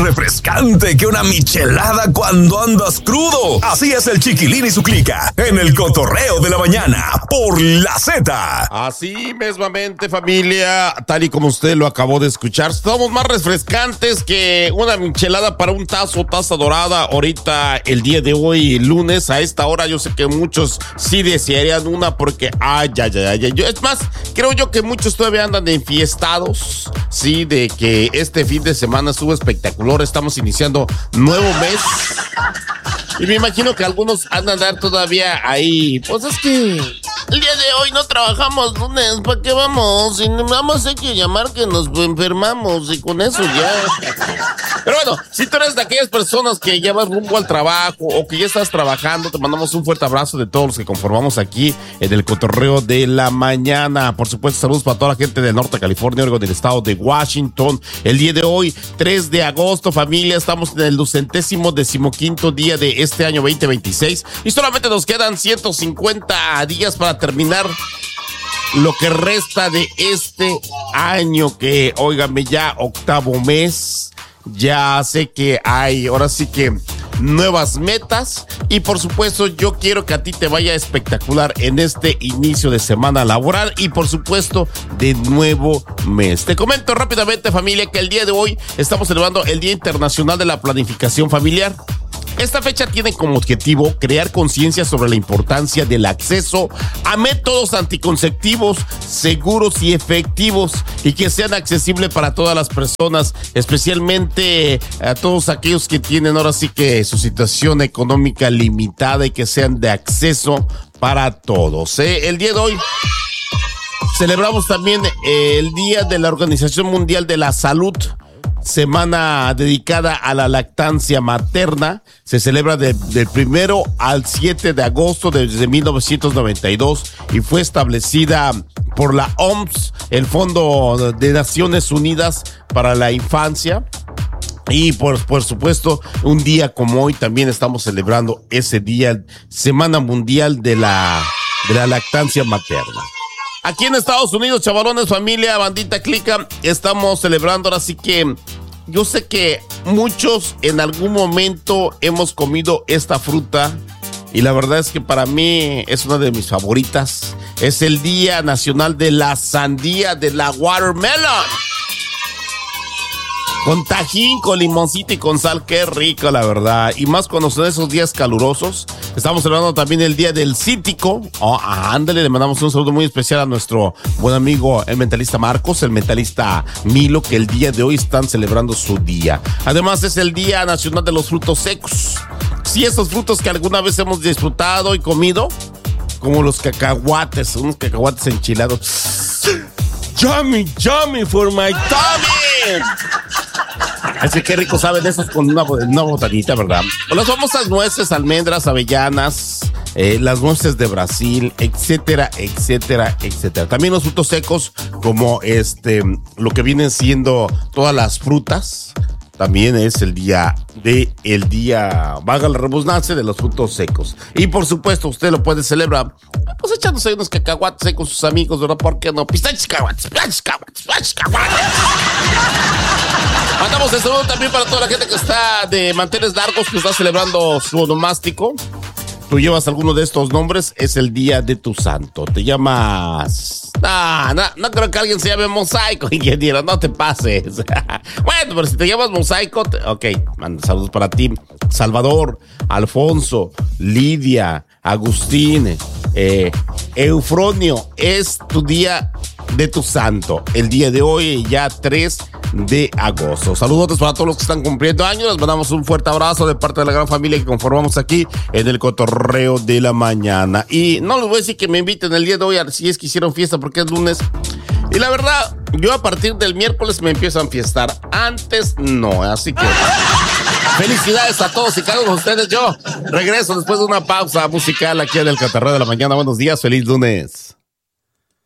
refrescante que una michelada cuando andas crudo. Así es el Chiquilín y su clica en el cotorreo de la mañana por la Z. Así mismamente, familia, tal y como usted lo acabó de escuchar, somos más refrescantes que una michelada para un taza dorada. Ahorita, el día de hoy, lunes, a esta hora, yo sé que muchos sí desearían una porque, es más, creo yo que muchos todavía andan enfiestados, sí, de que este fin de semana estuvo espectacular. Estamos iniciando nuevo mes y me imagino que algunos andan a andar todavía ahí. Pues es que el día de hoy no trabajamos lunes, ¿para qué vamos? Y nada más hay que llamar que nos enfermamos y con eso ya. Pero bueno, si tú eres de aquellas personas que ya vas rumbo al trabajo o que ya estás trabajando, te mandamos un fuerte abrazo de todos los que conformamos aquí en el cotorreo de la mañana. Por supuesto, saludos para toda la gente del norte de California, Oregon, del estado de Washington. El día de hoy, 3 de agosto, familia, estamos en el 215º día de este año 2026 y solamente nos quedan 150 días para terminar lo que resta de este año, que, óigame, ya octavo mes. Ya sé que hay, ahora sí que, nuevas metas y por supuesto yo quiero que a ti te vaya espectacular en este inicio de semana laboral y por supuesto de nuevo mes. Te comento rápidamente, familia, que el día de hoy estamos celebrando el Día Internacional de la Planificación Familiar. Esta fecha tiene como objetivo crear conciencia sobre la importancia del acceso a métodos anticonceptivos seguros y efectivos y que sean accesibles para todas las personas, especialmente a todos aquellos que tienen ahora sí que su situación económica limitada y que sean de acceso para todos. El día de hoy celebramos también el Día de la Organización Mundial de la Salud, semana dedicada a la lactancia materna. Se celebra del 1 al 7 de agosto desde 1992 y fue establecida por la OMS, el Fondo de Naciones Unidas para la Infancia. Y por supuesto, un día como hoy también estamos celebrando ese día, Semana Mundial de la Lactancia Materna. Aquí en Estados Unidos, chavalones, familia, bandita clica, estamos celebrando. Ahora sí que yo sé que muchos en algún momento hemos comido esta fruta y la verdad es que para mí es una de mis favoritas. Es el Día Nacional de la Sandía, de la watermelon. Con tajín, con limoncito y con sal, qué rico, la verdad. Y más cuando son esos días calurosos. Estamos celebrando también el Día del Cítrico. Ándale, le mandamos un saludo muy especial a nuestro buen amigo, el mentalista Marcos, el mentalista Milo, que el día de hoy están celebrando su día. Además, es el Día Nacional de los Frutos Secos. Sí, esos frutos que alguna vez hemos disfrutado y comido, como los cacahuates, unos cacahuates enchilados. Yummy, yummy for my tummy. Así que rico saben esos con una botanita, ¿verdad? O las famosas nueces, almendras, avellanas, las nueces de Brasil, etcétera, etcétera, etcétera. También los frutos secos, como lo que vienen siendo todas las frutas. También es el día, valga la redundancia, de los frutos secos. Y por supuesto, usted lo puede celebrar, pues echándose ahí unos cacahuates ahí con sus amigos, ¿verdad? ¿Por qué no? Pistaches, cacahuates. Mandamos el saludo también para toda la gente que está de manteles largos, que está celebrando su onomástico. Tú llevas alguno de estos nombres, es el día de tu santo. Te llamas... No creo que alguien se llame Mosaico, ingeniero, no te pases. Bueno, pero si te llamas Mosaico, ok, manda saludos para ti. Salvador, Alfonso, Lidia, Agustín, Eufronio, es tu día de tu santo. El día de hoy, ya 3 de agosto. Saludos para todos los que están cumpliendo años. Les mandamos un fuerte abrazo de parte de la gran familia que conformamos aquí en el cotorreo de la mañana. Y no les voy a decir que me inviten el día de hoy si es que hicieron fiesta, porque es lunes. Y la verdad, yo a partir del miércoles me empiezo a enfiestar. Antes no, así que felicidades a todos y cada uno de ustedes. Yo regreso después de una pausa musical aquí en el cotorreo de la mañana. Buenos días, feliz lunes.